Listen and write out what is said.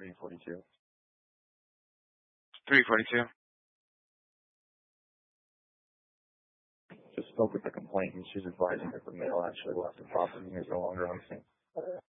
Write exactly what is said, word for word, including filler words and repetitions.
three forty-two. three forty-two. Just spoke with the complainant. She's advising that the male actually left the property and is no longer on scene.